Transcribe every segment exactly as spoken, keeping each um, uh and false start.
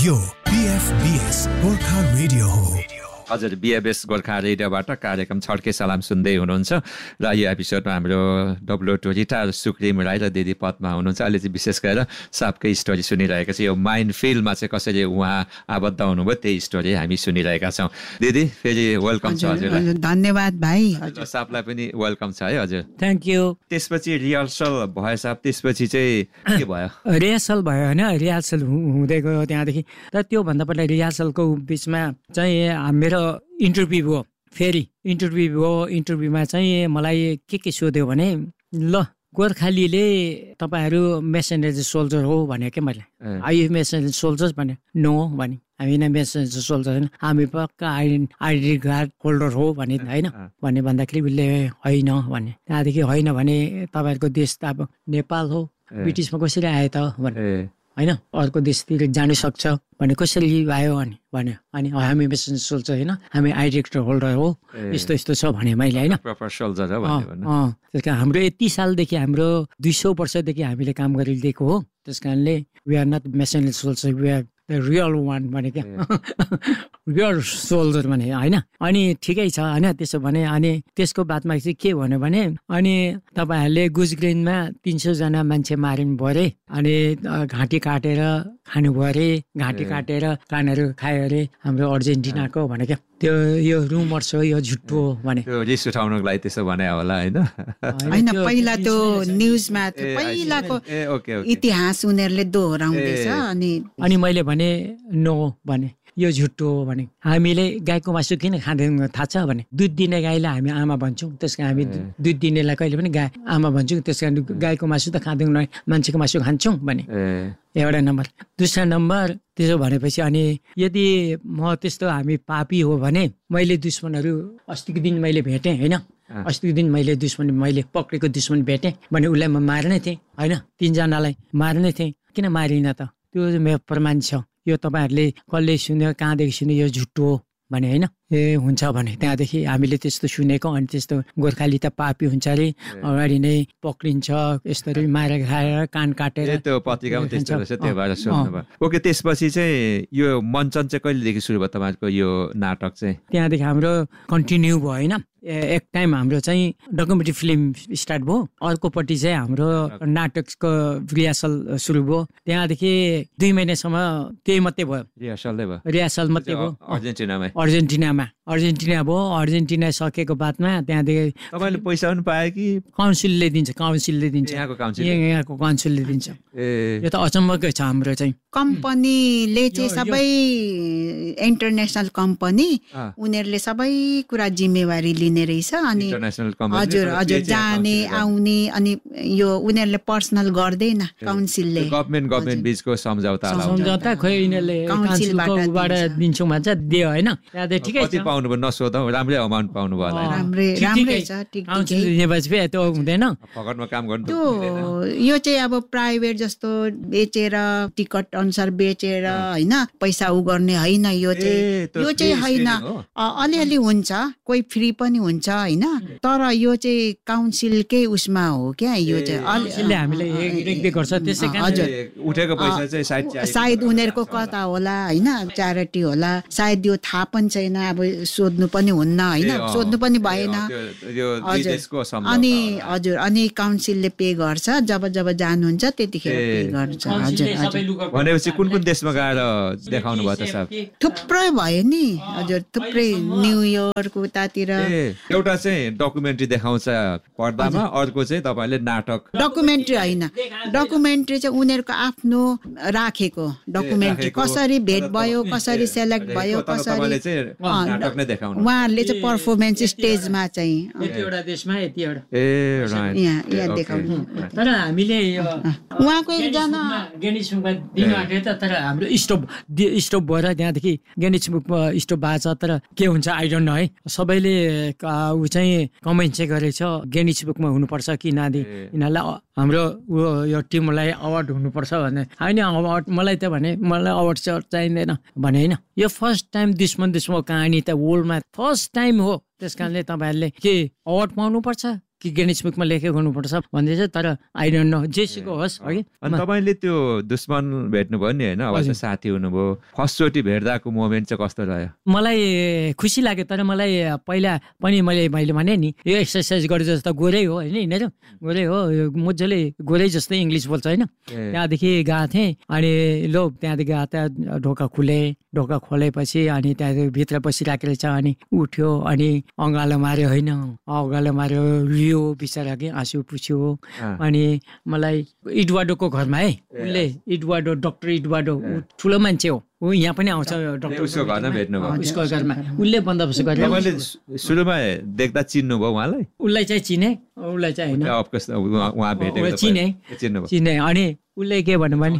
यो बीएफबीएस गोर्खा रेडियो हो। हजुर, बीएफबीएस गोर्खा रेडियोबाट कार्यक्रम छड्के सलाम सुन्दै हुनुहुन्छ र यो एपिसोडमा हाम्रो डब्लुओ रिटायर सुक्रिम राई र दिदी पद्मा हुनुहुन्छ। अहिले चाहिँ विशेष गरेर सापकै स्टोरी सुनिरहेका छौँ। यो माइन्ड फिल्डमा चाहिँ कसरी उहाँ आबद्ध हुनुभयो त्यही स्टोरी हामी सुनिरहेका छौँ। दिदी फेरि वेलकम छ हजुरलाई। धन्यवाद भाइ। हजुर, सापलाई पनि वेलकम छ है। हजुर, थ्याङ्क यू। त्यसपछि रिहर्सल भयो साप, त्यसपछि चाहिँ के भयो? रिहर्सल भयो होइन, रिहर्सल हुँदै गयो त्यहाँदेखि। तर त्योभन्दा पहिला रिहर्सलको बिचमा चाहिँ मेरो इन्टरभ्यू भयो। फेरि इन्टरभ्यू भयो। इन्टरभ्यूमा चाहिँ मलाई के के सोध्यो भने, ल गोर्खालीले तपाईँहरू मेसेन्जर सोल्जर हो भने क्या मैले। आइए मेसेन्जर सोल्जर्स भने नो भने हामी नै मेसेन्जर सोल्जर होइन, हामी पक्का आइडेन्ट आइडेन्टी कार्ड होल्डर हो भने होइन भन्ने भन्दाखेरि उसले होइन भने। त्यहाँदेखि होइन भने तपाईँहरूको देश त अब नेपाल हो, ब्रिटिसमा कसरी आयो त भने होइन, अर्को देशतिर जानु सक्छ भने कसरी आयो अनि भन्यो। अनि हामी मेसेन्जर सोल्जर होइन, हामी आइडेन्टी होल्डर हो, यस्तो यस्तो छ भने मैले होइन। प्रपर सोल्जर हो भन्ने। अँ, त्यस कारण हाम्रो यति सालदेखि हाम्रो दुई सौ वर्षदेखि हामीले काम गरिदिएको हो। त्यस कारणले we are not messenger soldier, we are the real one भने क्या, रियल सोल्जर भने होइन। अनि ठिकै छ होइन त्यसो भने। अनि त्यसको बादमा चाहिँ के भन्यो भने, अनि तपाईँहरूले गुजग्रेनमा तिन सौजना मान्छे मारिनु भयो अरे, अनि घाँटी काटेर खानुभयो अरे, घाँटी काटेर कानहरू खायो अरे हाम्रो अर्जेन्टिनाको भने क्या। त्यो यो रुमर्स हो, यो झुट्टो हो भने। त्यो रिस उठाउनुको लागि त्यसो भने होला होइन। होइन, पहिला त्यो न्युजमा पहिलाको इतिहास उनीहरूले दोहोऱ्याउँदैछ। अनि अनि मैले भने नो भने यो झुट्टो हो भने। हामीले गाईको मासु किन खाँदैनौँ थाहा छ भने, दुध दिने गाईलाई हामी आमा भन्छौँ, त्यस कारण हामी दुध दिनेलाई कहिले पनि गाई आमा भन्छौँ। त्यस कारण गाईको मासु त खाँदैनौँ, मान्छेको मासु खान्छौँ भने। एउटा नम्बर। दोस्रो नम्बर, त्यसो भनेपछि अनि यदि म त्यस्तो हामी पापी हो भने मैले दुश्मनहरू अस्तिको दिन मैले भेटेँ होइन, अस्तिको दिन मैले दुश्मन मैले पक्रेको दुश्मन भेटेँ भने उसलाई म मार्ने थिएँ होइन, तिनजनालाई मार्ने थिएँ। किन मारिनँ त? त्यो मेरो प्रमाण छ। यो तपाईँहरूले कसले सुन्यो, कहाँदेखि सुन्यो, यो झुट्टो हो भने होइन। ए हुन्छ भने त्यहाँदेखि हामीले त्यस्तो सुनेको। अनि त्यस्तो गोर्खाली त पापी हुन्छ अरे, अगाडि नै पक्रिन्छ, यस्तरी मारेर खाएर कान काटेर। त्यो पत्रिकामा त्यस्तो रहेछ, त्यो भएर सुन्नुभयो। ओके, त्यसपछि चाहिँ यो मञ्चन चाहिँ कहिलेदेखि सुरु भयो तपाईँहरूको यो नाटक चाहिँ? त्यहाँदेखि हाम्रो कन्टिन्यू भयो होइन। एक टाइम हाम्रो चाहिँ डकुमेन्ट्री फिल्म स्टार्ट भयो, अर्कोपट्टि चाहिँ हाम्रो नाटकको रिहर्सल सुरु भयो। त्यहाँदेखि दुई महिनासम्म त्यही मात्रै भयो, रिहर्सलै भयो, रिहर्सल मात्रै भयो। अर्जेन्टिनामा अर्जेन्टिनामा अर्जेन्टिना भयो। अर्जेन्टिना सकेको बादमा त्यहाँदेखि तपाईँले पैसा पनि पायो कि काउन्सिलले दिन्छ? काउन्सिलले दिन्छ, यहाँको काउन्सिल, यहाँको काउन्सिलले दिन्छ। ए, यो त अचम्मकै छ हाम्रो चाहिँ। कम्पनीले चाहिँ सबै इन्टरनेसनल कम्पनी, उनीहरूले सबै कुरा जिम्मेवारी लिने रहेछ। अनि हजुर हजुर जाने आउने, अनि यो उनीहरूले पर्सनल गर्दैन, काउन्सिलले। गभर्नमेन्ट गभर्नमेन्ट बिचको सम्झौता सम्झौता खोइ यिनीहरूले काउन्सिलबाट दिन्छौँ भन्छ, दियो होइन। त्यहाँदेखि ठिकै छ, पाउनुभयो नसोधौँ, राम्रै अमाउन्ट पाउनुभयो होला। राम्रै राम्रै छ, ठिक काउन्सिल दिएपछि फेरि त्यो हुँदैन, फगटमा काम गर्नु। त्यो यो चाहिँ अब प्राइभेट जस्तो बेचेर टिकट अनुसार बेचेर होइन पैसा उ गर्ने होइन। यो चाहिँ यो चाहिँ होइन, अलिअलि हुन्छ, कोही फ्री पनि हुन्छ होइन। तर यो चाहिँ काउन्सिलकै उसमा हो क्या। यो चाहिँ हामीले गर्छ, त्यसै हजुर उठेको पैसा चाहिँ सायद सायद उनीहरूको कता होला होइन, च्यारिटी होला सायद, यो थाहा पनि छैन। अब सोध्नु पनि हुन्न होइन, सोध्नु पनि भएन। अनि हजुर, अनि काउन्सिलले पे गर्छ, जब जब जानुहुन्छ त्यतिखेर पे गर्छ। हजुर हजुर। भनेपछि कुन कुन देशमा गएर देखाउनु भयो त साहब? थुप्रै भयो नि हजुर, थुप्रै न्युयोर्क उतातिर। एउटा चाहिँ डकुमेन्ट्री देखाउँछ पर्दामा, अर्को चाहिँ तपाईँले नाटक। डकुमेन्ट्री होइन, डकुमेन्ट्री चाहिँ उनीहरूको आफ्नो राखेको डकुमेन्ट्री, कसरी भेट भयो, कसरी सेलेक्ट भयो, कसरी उहाँहरूले चाहिँ पर्फर्मेन्स स्टेजमा चाहिँ एउटा देशमा यतिवटा यहाँ यहाँ देखाउनु। तर हामीले उहाँको एकजना गिनिज बुकमा दिनु आँटेको त, तर हाम्रो स्टोभ स्टोभ भएर त्यहाँदेखि गिनिज बुकमा स्टोभ भएको छ। तर के हुन्छ आई डोन्ट नो है, सबैले ऊ चाहिँ कमेन्ट चाहिँ गरेको छ गिनिज बुकमा हुनुपर्छ कि नदी यिनीहरूलाई हाम्रो यो टिमलाई अवार्ड हुनुपर्छ भने। होइन अवार्ड मलाई त भने मलाई अवार्ड चाहिँदैन भने होइन। यो फर्स्ट टाइम दुश्मन दुश्मनको कहानी त वर्ल्डमा फर्स्ट टाइम हो। त्यस कारणले तपाईँहरूले के अवार्ड पाउनुपर्छ कि गिनिज बुकमा लेखेको हुनुपर्छ भन्दैछ, तर आई डोन्ट नो, जेसुकै होस् है। अनि तपाईँले त्यो दुश्मन भेट्नुभयो नि होइन, अब चाहिँ साथी हुनुभयो, फर्स्टचोटि भेट्दाको मोमेन्ट चाहिँ कस्तो रह्यो? मलाई खुसी लाग्यो, तर मलाई पहिला पनि मैले मैले भने नि यो एक्सर्साइज गरे जस्तो गोरै हो होइन, यिनीहरू गोरै हो, मजाले गोरै जस्तै इङ्ग्लिस बोल्छ होइन। त्यहाँदेखि गएको थिएँ अनि लो त्यहाँदेखि गएको त्यहाँ ढोका खुले, ढोका खोलेपछि अनि त्यहाँदेखि भित्र बसिरहेको रहेछ, अनि उठ्यो अनि अँगालो मार्यो होइन, अँगालो मार्यो, लियो बिचरा कि आँसु पुछ्यो। अनि मलाई इडवाडोको घरमा है, उसले इडवाडो डक्टर इडवाडो ठुलो मान्छे हो, ऊ यहाँ पनि आउँछ डक्टर, उसको घरमा भेट्नुभयो? उसको घरमा उसले बन्दोबस्त गरेर। तपाईँले सुरुमा देख्दा चिन्नुभयो उहाँलाई? उसलाई चाहिँ चिने, उसलाई चाहिँ होइन उहाँ भेटेको चिने चिने। अनि उसले के भन्नु भने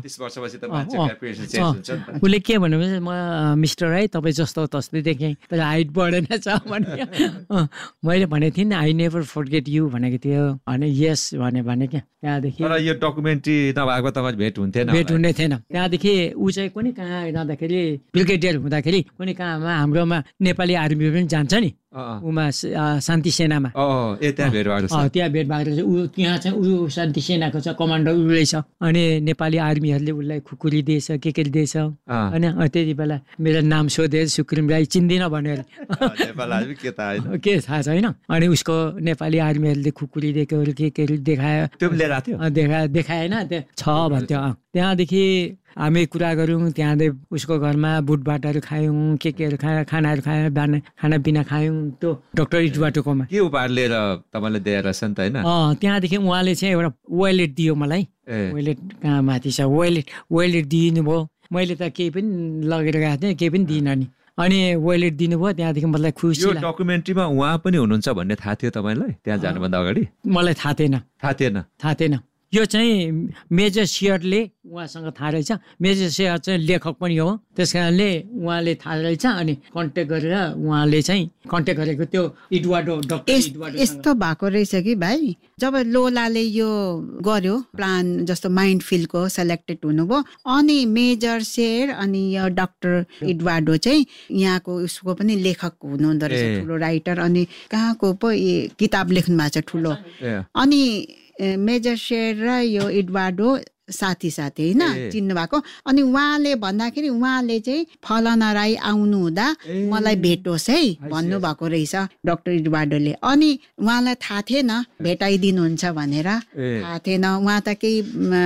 उसले के भन्नु भने म मिस्टर राई तपाईँ जस्तो तस्तै देखेँ तर हाइट बढेन छ भने मैले भनेको थिएँ नि आई नेभर फर्गेट यु भनेको थियो। अनि यस भने भने क्या त्यहाँदेखि यो डकुमेन्ट्री नभएको तपाईँ भेट हुन्थेन भेट हुने थिएन। त्यहाँदेखि ऊ चाहिँ कुनै कहाँ जाँदाखेरि ब्रिगेडियर हुँदाखेरि कुनै कहाँमा हाम्रोमा नेपाली आर्मी पनि जान्छ नि, उमा शान्ति सेनामा त्यहाँ भेट भएको त्यहाँ भेट भएको रहेछ। ऊ त्यहाँ चाहिँ ऊ शान्ति सेनाको छ, कमान्डर ऊ रहेछ। अनि नेपाली आर्मीहरूले उसलाई खुकुरी दिएछ, के के दिएछ होइन। त्यति बेला मेरो नाम सोधेर सुक्रिम राई चिन्दिनँ भनेर के थाहा छैन। अनि उसको नेपाली आर्मीहरूले खुकुरी दिएकोहरू के के देखायो, देखा देखाएन छ भन्थ्यो। त्यहाँदेखि हामी कुरा गऱ्यौँ, त्यहाँदेखि उसको घरमा बुटबाटहरू खायौँ, के केहरू खायो, खानाहरू खायो, बिहान खानापिना खायौँ त्यो डक्टर इटबाटोकोमा। के उपहार लिएर तपाईँले दिएर रहेछ नि त होइन? अँ त्यहाँदेखि उहाँले चाहिँ एउटा वालेट दियो मलाई। वालेट कहाँ माथि छ, वालेट वालेट दिनुभयो। मैले त केही पनि लगेर गएको थिएँ, केही पनि दिइनँ नि। अनि वालेट दिनुभयो, त्यहाँदेखि मलाई खुसी लाग्यो। डकुमेन्ट्रीमा उहाँ पनि हुनुहुन्छ भन्ने थाहा थियो तपाईँलाई त्यहाँ जानुभन्दा अगाडि? मलाई थाहा थिएन थाहा थिएन थाहा थिएन यो चाहिँ मेजर सेयरले उहाँसँग थाहा रहेछ। मेजर सेयर चाहिँ लेखक पनि हो, त्यस कारणले उहाँले थाहा रहेछ। अनि कन्ट्याक्ट गरेर उहाँले चाहिँ कन्ट्याक्ट गरेको त्यो इडवाडो डक्टर इडवाडो। यस्तो भएको रहेछ कि भाइ, जब लोलाले यो गर्यो प्लान जस्तो माइन्ड फिल्डको सेलेक्टेड हुनुभयो, अनि मेजर सेयर अनि यो डक्टर इडवाडो चाहिँ यहाँको उसको पनि लेखक हुनुहुँदो रहेछ, ठुलो राइटर। अनि कहाँको पो किताब लेख्नु भएको छ ठुलो। अनि मेजर सेयर र यो इडवाडो साथी साथी होइन चिन्नु भएको। अनि उहाँले भन्दाखेरि उहाँले चाहिँ फलाना राई आउनु हुँदा मलाई भेटोस् है भन्नुभएको रहेछ डक्टर इडवाडोले। अनि उहाँलाई थाहा थिएन भेटाइदिनुहुन्छ भनेर, थाहा थिएन। उहाँ त केही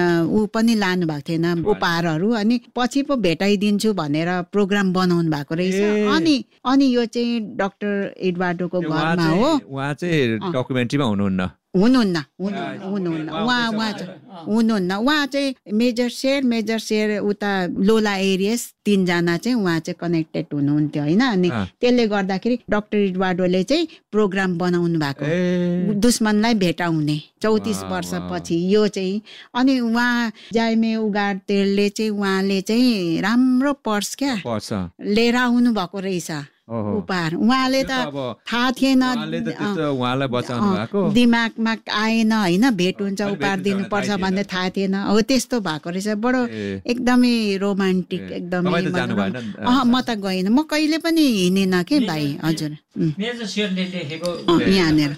ऊ पनि लानु भएको थिएन उपहारहरू। अनि पछि पो भेटाइदिन्छु भनेर प्रोग्राम बनाउनु भएको रहेछ। अनि अनि यो चाहिँ डक्टर इडवाडोको घरमा हो। उहाँ चाहिँ डकुमेन्ट्रीमा हुनुहुन्न हुनुहुन्न हुनुहुन्न उहाँ उहाँ हुनुहुन्न उहाँ चाहिँ मेजर सेयर मेजर सेयर उता लोला एरियस तिनजना चाहिँ उहाँ चाहिँ कनेक्टेड हुनुहुन्थ्यो होइन। अनि त्यसले गर्दाखेरि डक्टर इडवाडोले चाहिँ प्रोग्राम बनाउनु भएको दुश्मनलाई भेटाउने चौतिस वर्षपछि यो चाहिँ। अनि उहाँ जाइमे उगाड तेलले चाहिँ उहाँले चाहिँ राम्रो पर्स क्या लिएर आउनु भएको रहेछ उपहार। उहाँले त थाहा थिएन, दिमागमा आएन होइन भेट हुन्छ उपहार दिनुपर्छ भन्ने थाहा थिएन। हो त्यस्तो भएको रहेछ। बडो एकदमै रोमान्टिक एकदमै। अँ म त गएन, म कहिले पनि हिँडेन के भाइ। हजुर यहाँनिर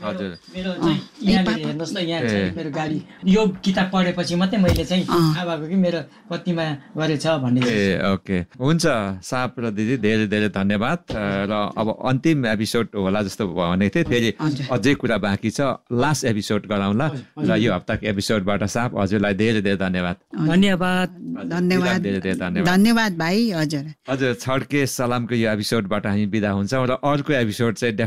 मेरो गाडी यो किताब पढेपछि मात्रै मैले चाहिँ थाहा भएको कि मेरो कतिमा गरेछ भन्ने। ओके हुन्छ साप र दिदी, धेरै धेरै धन्यवाद। र अब अन्तिम एपिसोड होला जस्तो भनेको थिएँ, फेरि अझै कुरा बाँकी छ, लास्ट एपिसोड गराउँला। र यो हप्ताको एपिसोडबाट साप हजुरलाई धेरै धेरै धन्यवाद। धन्यवाद धन्यवाद धेरै धेरै धन्यवाद धन्यवाद भाइ। हजुर हजुर छड्के सलामको यो एपिसोडबाट हामी बिदा हुन्छौँ र अर्को एपिसोड चाहिँ